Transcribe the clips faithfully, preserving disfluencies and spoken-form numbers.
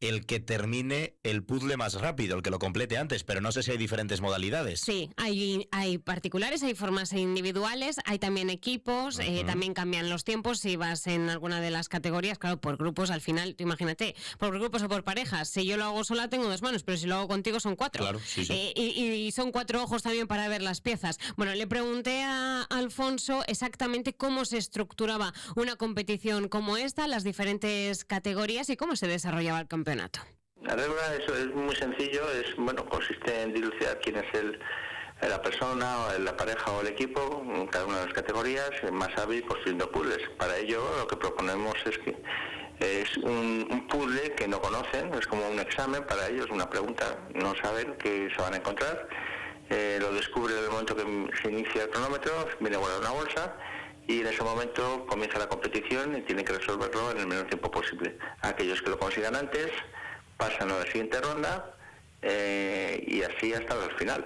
el que termine el puzzle más rápido, el que lo complete antes, pero no sé si hay diferentes modalidades. Sí, hay, hay particulares, hay formas individuales, hay también equipos, uh-huh. eh, también cambian los tiempos si vas en alguna de las categorías, claro, por grupos al final, tú imagínate, por grupos o por parejas, si yo lo hago sola tengo dos manos, pero si lo hago contigo son cuatro. Claro, sí, sí. Eh, y, y son cuatro ojos también para ver las piezas. Bueno, le pregunté a Alfonso exactamente cómo se estructuraba una competición como esta, las diferentes categorías y cómo se desarrollaba el campeonato. La regla eso es muy sencillo, es bueno consiste en dilucidar quién es el la persona, o la pareja o el equipo en cada una de las categorías más hábil construyendo puzzles. Para ello lo que proponemos es que es un, un puzzle que no conocen, es como un examen para ellos, una pregunta, no saben qué se van a encontrar, eh, lo descubren en el momento que se inicia el cronómetro, viene guardado en una bolsa y en ese momento comienza la competición y tienen que resolverlo en el menor tiempo posible. Aquellos que lo consigan antes pasan a la siguiente ronda eh, y así hasta el final.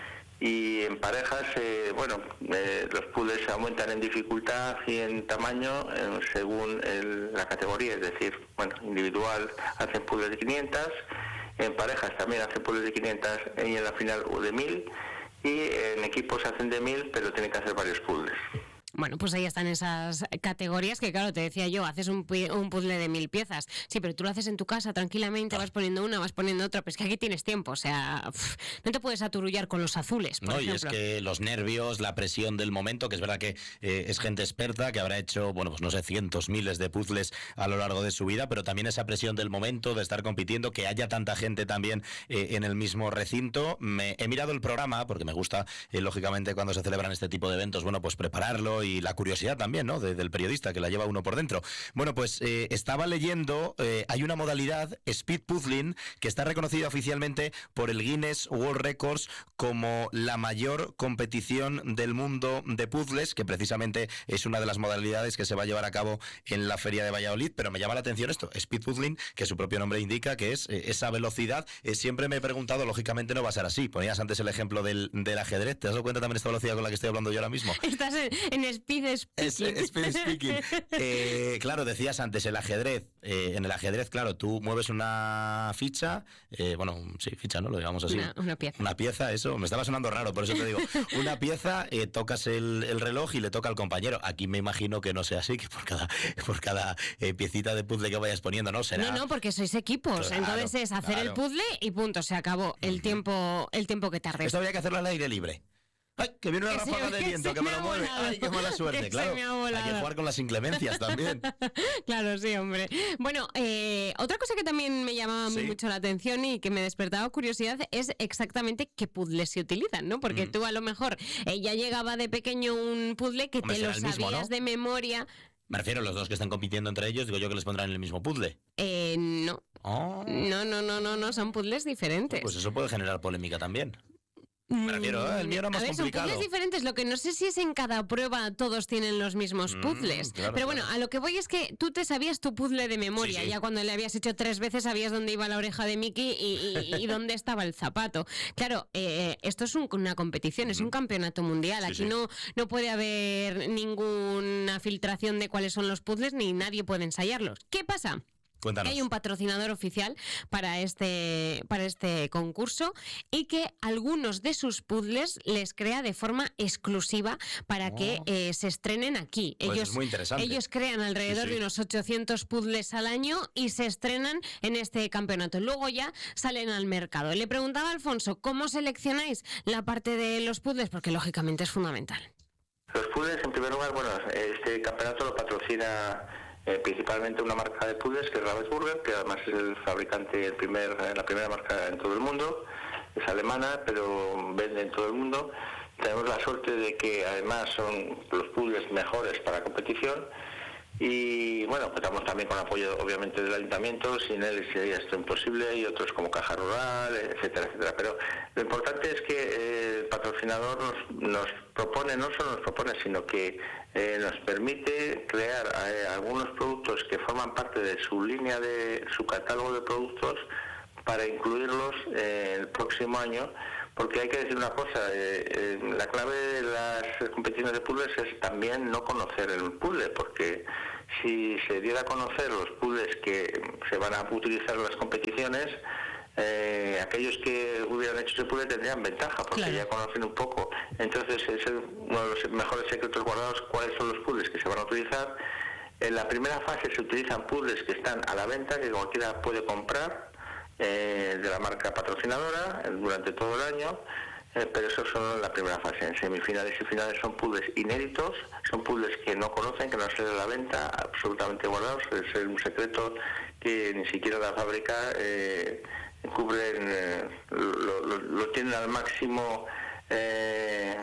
Y en parejas, eh, bueno, eh, los puzzles se aumentan en dificultad y en tamaño eh, según el, la categoría, es decir, bueno, individual hacen puzzles de quinientas, en parejas también hacen puzzles de quinientas y en la final de mil, y en equipos hacen de mil, pero tienen que hacer varios puzzles. Bueno, pues ahí están esas categorías que, claro, te decía yo, haces un, un puzzle de mil piezas. Sí, pero tú lo haces en tu casa tranquilamente, vas poniendo una, vas poniendo otra, pero es que aquí tienes tiempo, o sea, pff, no te puedes aturullar con los azules, por No, ejemplo. Y es que los nervios, la presión del momento, que es verdad que eh, es gente experta, que habrá hecho, bueno, pues no sé, cientos, miles de puzzles a lo largo de su vida, pero también esa presión del momento, de estar compitiendo, que haya tanta gente también eh, en el mismo recinto. Me, he mirado el programa, porque me gusta, eh, lógicamente, cuando se celebran este tipo de eventos, bueno, pues prepararlo y la curiosidad también, ¿no?, de, del periodista, que la lleva uno por dentro. Bueno, pues eh, estaba leyendo, eh, hay una modalidad, Speed Puzzling, que está reconocida oficialmente por el Guinness World Records como la mayor competición del mundo de puzzles, que precisamente es una de las modalidades que se va a llevar a cabo en la Feria de Valladolid, pero me llama la atención esto, Speed Puzzling, que su propio nombre indica que es eh, esa velocidad. Eh, siempre me he preguntado, lógicamente no va a ser así. Ponías antes el ejemplo del, del ajedrez, ¿te has dado cuenta también esta velocidad con la que estoy hablando yo ahora mismo? Estás en, en Speed Speed. Es, speed speaking. Eh, claro, decías antes el ajedrez. Eh, en el ajedrez, claro, tú mueves una ficha, eh, bueno, sí, ficha, ¿no? Lo digamos así. Una, una pieza. Una pieza, eso. Me estaba sonando raro, por eso te digo. Una pieza, eh, tocas el, el reloj y le toca al compañero. Aquí me imagino que no sea así, que por cada, por cada eh, piecita de puzzle que vayas poniendo, ¿no? Será... No, no, porque sois equipos. Claro, entonces es hacer claro. el puzzle y punto, se acabó el, uh-huh. tiempo, el tiempo que tardes. Esto habría que hacerlo al aire libre. ¡Ay, que viene una que ráfaga se, de viento, que, que me lo mueve! Volado. ¡Ay, qué mala suerte! Que claro, hay que jugar con las inclemencias también. Claro, sí, hombre. Bueno, eh, otra cosa que también me llamaba ¿Sí? mucho la atención y que me despertaba curiosidad es exactamente qué puzzles se utilizan, ¿no? Porque mm. tú a lo mejor eh, ya llegaba de pequeño un puzzle que Hombre, te lo sabías mismo, ¿no? de memoria. Me refiero a los dos que están compitiendo entre ellos, digo yo que les pondrán el mismo puzzle. Eh, no. Oh. No, no, no, no, no, son puzzles diferentes. Pues eso puede generar polémica también. Me refiero, ¿eh? El mío era más a ver, complicado. Son puzzles diferentes, lo que no sé si es en cada prueba todos tienen los mismos puzzles. Mm, claro, pero bueno, claro. a lo que voy es que tú te sabías tu puzzle de memoria, sí, sí. ya cuando le habías hecho tres veces sabías dónde iba la oreja de Mickey y, y, y dónde estaba el zapato. Claro, eh, esto es un, una competición, mm. es un campeonato mundial, sí, aquí sí. No, no puede haber ninguna filtración de cuáles son los puzzles ni nadie puede ensayarlos. ¿Qué pasa? Cuéntanos. Hay un patrocinador oficial para este, para este concurso y que algunos de sus puzzles les crea de forma exclusiva para oh. que eh, se estrenen aquí. Pues ellos, es muy interesante. Ellos crean alrededor sí, sí. de unos ochocientos puzzles al año y se estrenan en este campeonato. Luego ya salen al mercado. Le preguntaba a Alfonso, ¿cómo seleccionáis la parte de los puzzles? Porque lógicamente es fundamental. Los puzzles, en primer lugar, bueno, este campeonato lo patrocina... Eh, principalmente una marca de puzzles que es Ravensburger, que además es el fabricante, el primer, la primera marca en todo el mundo, es alemana, pero vende en todo el mundo. Tenemos la suerte de que además son los puzzles mejores para competición y bueno, contamos también con apoyo obviamente del ayuntamiento, sin él sería esto imposible, y otros como Caja Rural, etcétera, etcétera. Pero lo importante es que eh, el patrocinador nos, nos propone, no solo nos propone, sino que eh, nos permite crear eh, algunos productos que forman parte de su línea, de su catálogo de productos, para incluirlos eh, el próximo año, porque hay que decir una cosa, eh, eh, la clave de las competiciones de puzzles es también no conocer el puzzle, porque si se diera a conocer los puzzles que se van a utilizar en las competiciones, eh, aquellos que hubieran hecho ese puzzle tendrían ventaja, porque claro, ya conocen un poco. Entonces es el, uno de los mejores secretos guardados, cuáles son los puzzles que se van a utilizar. En la primera fase se utilizan puzzles que están a la venta, que cualquiera puede comprar, eh, de la marca patrocinadora, durante todo el año. Eh, pero eso solo en la primera fase. En semifinales y finales son puzzles inéditos, son puzzles que no conocen, que no salen a la venta, absolutamente guardados. Es un secreto que ni siquiera la fábrica eh, cubren, eh, lo, lo, lo tienen al máximo, eh,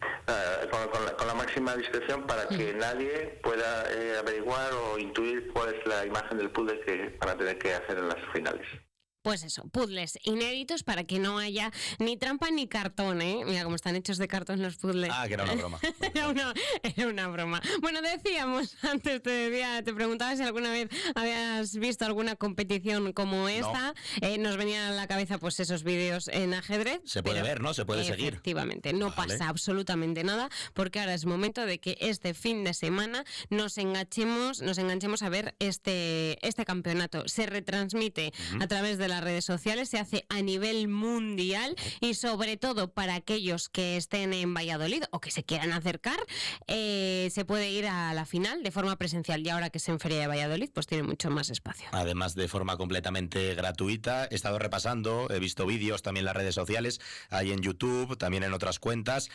con, con, la, con la máxima discreción para que nadie pueda eh, averiguar o intuir cuál es la imagen del puzzle que van a tener que hacer en las finales. Pues eso, puzzles inéditos para que no haya ni trampa ni cartón, ¿eh? Mira cómo están hechos de cartón los puzzles. Ah, que era una broma. era, una, era una broma. Bueno, decíamos, antes te decía, te preguntaba si alguna vez habías visto alguna competición como esta. No. Eh, nos venían a la cabeza pues esos vídeos en ajedrez. Se puede ver, ¿no? Se puede seguir. Efectivamente, no vale. pasa absolutamente nada, porque ahora es momento de que este fin de semana nos enganchemos, nos enganchemos a ver este, este campeonato. Se retransmite uh-huh. a través de las redes sociales, se hace a nivel mundial y sobre todo para aquellos que estén en Valladolid o que se quieran acercar, eh, se puede ir a la final de forma presencial, y ahora que es en Feria de Valladolid pues tiene mucho más espacio. Además de forma completamente gratuita. He estado repasando, he visto vídeos también en las redes sociales, hay en YouTube, también en otras cuentas,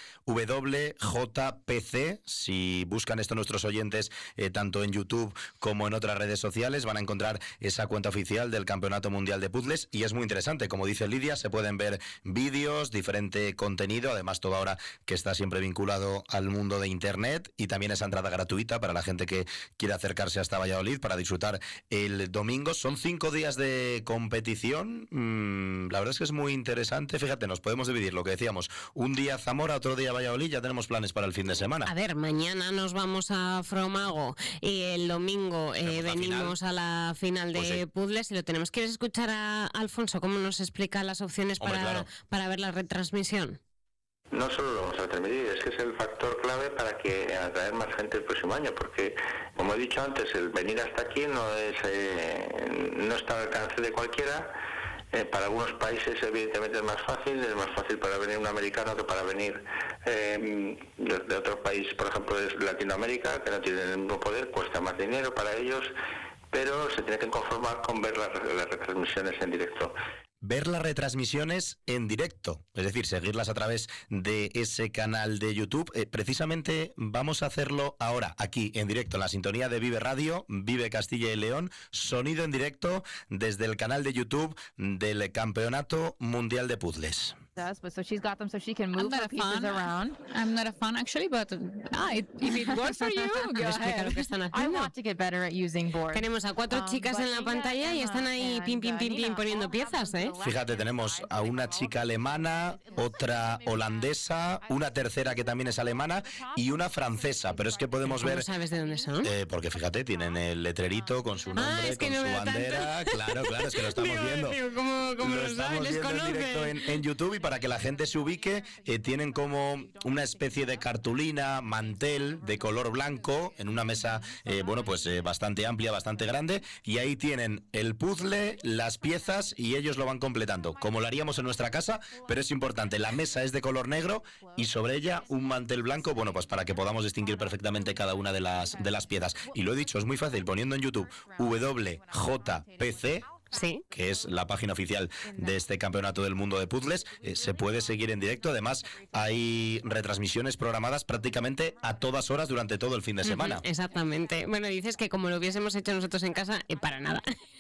W J P C, si buscan esto nuestros oyentes eh, tanto en YouTube como en otras redes sociales van a encontrar esa cuenta oficial del Campeonato Mundial de Puzzles. Y es muy interesante, como dice Lidia, se pueden ver vídeos, diferente contenido, además todo ahora que está siempre vinculado al mundo de Internet, y también esa entrada gratuita para la gente que quiere acercarse hasta Valladolid para disfrutar el domingo. Son cinco días de competición, mm, la verdad es que es muy interesante. Fíjate, nos podemos dividir, lo que decíamos, un día Zamora, otro día Valladolid, ya tenemos planes para el fin de semana. A ver, mañana nos vamos a Fromago y el domingo eh, venimos a la final de pues sí. puzzles y lo tenemos. ¿Quieres escuchar a Alfonso cómo nos explica las opciones Hombre, para, claro. para ver la retransmisión? No solo lo vamos a transmitir, es que es el factor clave para que atraer más gente el próximo año, porque como he dicho antes, el venir hasta aquí no es eh, no está al alcance de cualquiera. Eh, para algunos países evidentemente es más fácil, es más fácil para venir un americano que para venir eh, de, de otro país, por ejemplo de Latinoamérica, que no tienen el mismo poder, cuesta más dinero para ellos, pero se tiene que conformar con ver las, las retransmisiones en directo. Ver las retransmisiones en directo, es decir, seguirlas a través de ese canal de YouTube. Eh, precisamente vamos a hacerlo ahora, aquí, en directo, en la sintonía de Vive Radio, Vive Castilla y León, sonido en directo desde el canal de YouTube del Campeonato Mundial de Puzzles. Does, but so she's got them so she can move her pieces fan. around. I'm not a fan actually, but ah, it, if it works for you, go ahead. Lo que están I want to get better at using boards. Tenemos a cuatro um, chicas en la pantalla y están ahí pim pim pim pim poniendo piezas, ¿eh? Fíjate, tenemos a una chica alemana, otra holandesa, una tercera que también es alemana y una francesa, pero es que podemos ¿Cómo ver... sabes de dónde son? Eh, porque fíjate, tienen el letrerito con su nombre, ah, es que con no su veo bandera, tanto. claro, claro, es que lo estamos digo, viendo. Digo, ¿cómo, cómo lo, lo estamos saben? ¿Les viendo en conocen? directo en, en YouTube, y para que la gente se ubique, eh, tienen como una especie de cartulina, mantel de color blanco en una mesa, eh, bueno, pues eh, bastante amplia, bastante grande, y ahí tienen el puzzle, las piezas, y ellos lo van completando, como lo haríamos en nuestra casa, pero es importante, la mesa es de color negro y sobre ella un mantel blanco, bueno, pues para que podamos distinguir perfectamente cada una de las, de las piezas. Y lo he dicho, es muy fácil, poniendo en YouTube W J P C, Sí. que es la página oficial de este Campeonato del Mundo de Puzzles, eh, se puede seguir en directo. Además, hay retransmisiones programadas prácticamente a todas horas durante todo el fin de semana. Uh-huh, exactamente. Bueno, dices que como lo hubiésemos hecho nosotros en casa, eh, para nada.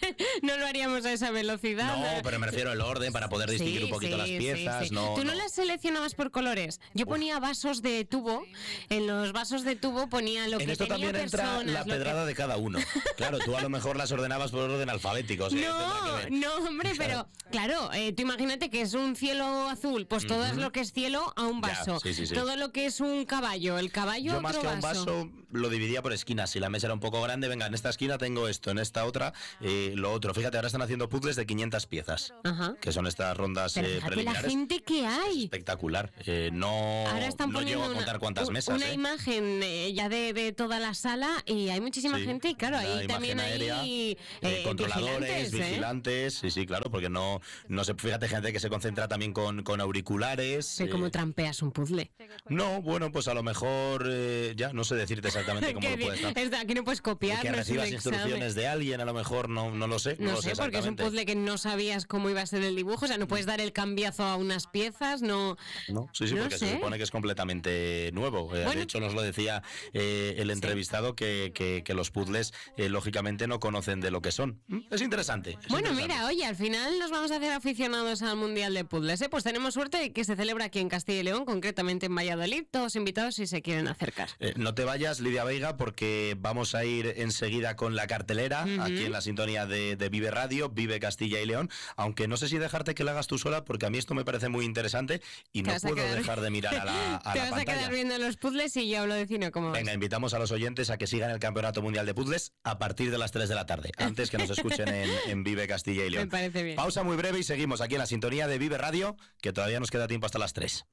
No lo haríamos a esa velocidad. No, pero me refiero al orden para poder distinguir sí, un poquito sí, las piezas. Sí, sí. No, ¿Tú no, no las seleccionabas por colores? Yo ponía vasos de tubo. En los vasos de tubo ponía lo en que esto tenía también entra personas, la pedrada que... de cada uno. Claro, tú a lo mejor las ordenabas por orden alfabético. ¿Sí? No, tendrá que ver. no, hombre, Claro. pero claro, eh, tú imagínate que es un cielo azul, pues todo es lo que es cielo a un Ya, vaso. sí, sí, sí. Todo lo que es un caballo, el caballo Yo otro más que a un vaso lo dividía por esquinas. Si la mesa era un poco grande, venga, en esta esquina tengo esto, en esta otra eh, lo otro. Fíjate, ahora están haciendo puzzles de quinientas piezas, Ajá. que son estas rondas Pero eh, fíjate la preliminares. gente que hay. Espectacular. Eh, no Ahora están no poniendo llego a contar cuántas una, mesas. una ¿eh? imagen eh, ya de, de toda la sala y hay muchísima Sí, gente y claro, una ahí imagen también aérea, hay eh, controladores, vigilantes, ¿eh? vigilantes, sí, sí, claro, porque no, no se, fíjate, gente que se concentra también con, con auriculares. Sé cómo eh, trampeas un puzzle. no, bueno, pues a lo mejor eh, ya no sé decirte exactamente cómo Que lo puedes di- dar. es de- aquí no puedes copiar, Que no es un recibas examen. instrucciones de alguien, a lo mejor no, no lo sé. No, No lo sé, sé porque es un exactamente. puzzle que no sabías cómo iba a ser el dibujo, o sea, no puedes dar el cambiazo a unas piezas, no... No, sí, sí, No porque sé. se supone que es completamente nuevo. Eh, Bueno. De hecho, nos lo decía eh, el entrevistado que, que, que los puzzles, eh, lógicamente, no conocen de lo que son. Mm, Es interesante. es Bueno, interesante. mira, oye, al final nos vamos a hacer aficionados al Mundial de Puzzles, ¿eh? Pues tenemos suerte de que se celebra aquí en Castilla y León, concretamente en Valladolid, todos invitados si se quieren acercar. Eh, no te vayas, Lidia Veiga, porque vamos a ir enseguida con la cartelera, Ujú. aquí en la sintonía de, de Vive Radio, Vive Castilla y León, aunque no sé si dejarte que la hagas tú sola, porque a mí esto me parece muy interesante y Te no vas a puedo quedar- dejar de mirar a la, a Te la vas a pantalla. quedar viendo los puzzles y yo hablo de cine, ¿cómo vas? Venga, invitamos a los oyentes a que sigan el Campeonato Mundial de Puzzles a partir de las tres de la tarde, antes que nos escuchen en, en Vive Castilla y León. Me parece bien. Pausa muy breve y seguimos aquí en la sintonía de Vive Radio, que todavía nos queda tiempo hasta las tres.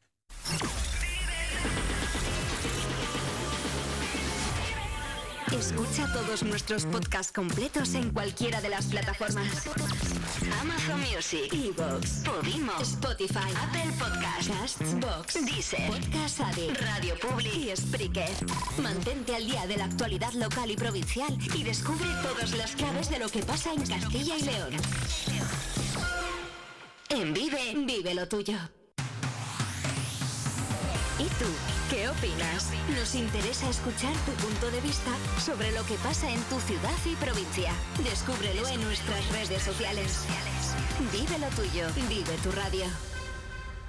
Escucha todos nuestros podcasts completos en cualquiera de las plataformas: Amazon Music, Evox, Podimo, Spotify, Apple Podcasts, Castbox, Deezer, Podcast Addict, Radio Public y Spreaker. Mantente al día de la actualidad local y provincial y descubre todas las claves de lo que pasa en Castilla y León. En Vive, vive lo tuyo. ¿Y tú? ¿Qué opinas? Nos interesa escuchar tu punto de vista sobre lo que pasa en tu ciudad y provincia. Descúbrelo en nuestras redes sociales. Vive lo tuyo, vive tu radio.